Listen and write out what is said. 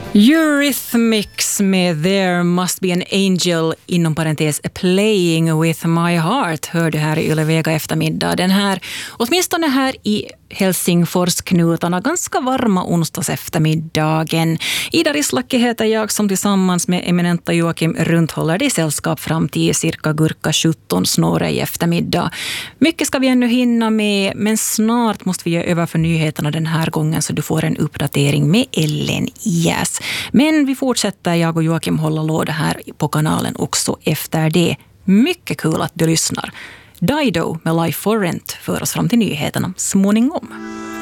Eurythmics med There Must Be an Angel inom parentes Playing With My Heart hör du här i Yle Vega eftermiddag. Den här, åtminstone här i Helsingfors-knutarna, ganska varma onsdags eftermiddagen. Ida Rislacki heter jag som tillsammans med eminenta Joakim Runt håller dig sällskap fram till cirka gurka 17 snåre i eftermiddag. Mycket ska vi ännu hinna med, men snart måste vi ge över för nyheterna den här gången så du får en uppdatering med Ellen Ias. Men vi fortsätter, jag och Joakim hålla låda här på kanalen också efter det. Mycket kul att du lyssnar. Dido med Life for Rent för oss fram till nyheterna småningom.